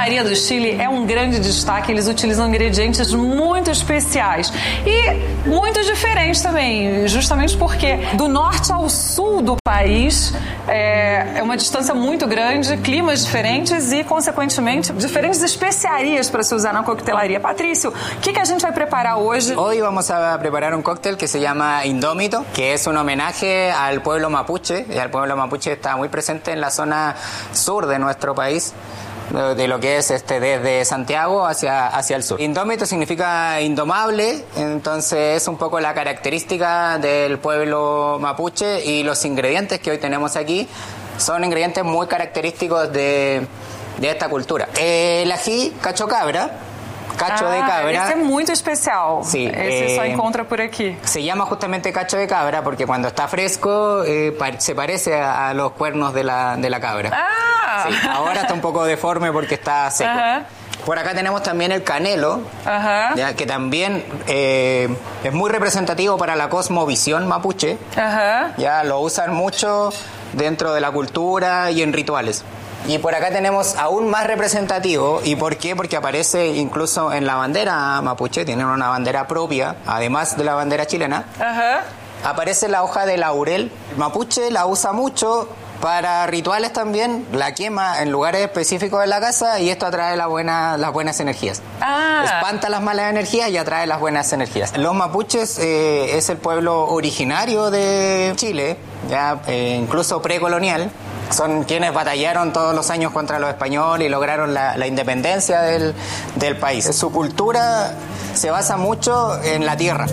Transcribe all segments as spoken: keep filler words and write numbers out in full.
coquetelaria do Chile é um grande destaque. Eles utilizam ingredientes muito especiais e muito diferentes também, justamente porque do norte ao sul do país é, é uma distância muito grande, climas diferentes e, consequentemente, diferentes especiarias para se usar na coquetelaria. Patrício, o que, que a gente vai preparar hoje? Hoy vamos a preparar un cóctel que se llama Indómito, que es un homenaje al pueblo mapuche. Y el pueblo mapuche está muy presente en la zona sur de nuestro país, de lo que es este desde Santiago hacia, hacia el sur. Indómito significa indomable, entonces es un poco la característica del pueblo mapuche, y los ingredientes que hoy tenemos aquí son ingredientes muy característicos de, de esta cultura. El ají cacho cabra, cacho ah, de cabra. Esse é muito especial. Sí, esse eh, só encontra por aquí. Se llama justamente cacho de cabra porque cuando está fresco eh, pa- se parece a, a los cuernos de la, de la cabra. Ah! Sí, ahora está un poco deforme porque está seco. Ajá. Por acá tenemos también el canelo, Ajá. ya, que también eh, es muy representativo para la cosmovisión mapuche. Ajá. Ya lo usan mucho dentro de la cultura y en rituales. Y por acá tenemos aún más representativo. ¿Y por qué? Porque aparece incluso en la bandera mapuche, tienen una bandera propia, además de la bandera chilena. Ajá. Aparece la hoja de laurel. El mapuche la usa mucho para rituales también, la quema en lugares específicos de la casa, y esto atrae la buena, las buenas energías. Ah. Espanta las malas energías y atrae las buenas energías. Los mapuches eh, es el pueblo originario de Chile, ya eh, incluso precolonial. Son quienes batallaron todos los años contra los españoles y lograron la, la independencia del, del país. Su cultura se basa mucho en la tierra.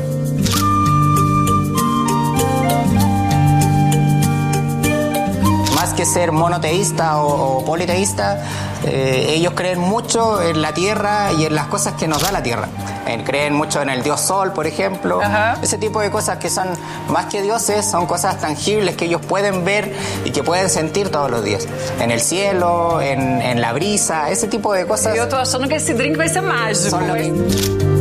Más que ser monoteísta o, o politeísta, eh, ellos creen mucho en la tierra y en las cosas que nos da la tierra. Eh, creen mucho en el dios sol, por ejemplo. Ajá. Ese tipo de cosas que son más que dioses, son cosas tangibles que ellos pueden ver y que pueden sentir todos los días. En el cielo, en, en la brisa, esse tipo de cosas. Eu tô achando que esse drink vai ser mágico. Son lo hein? que...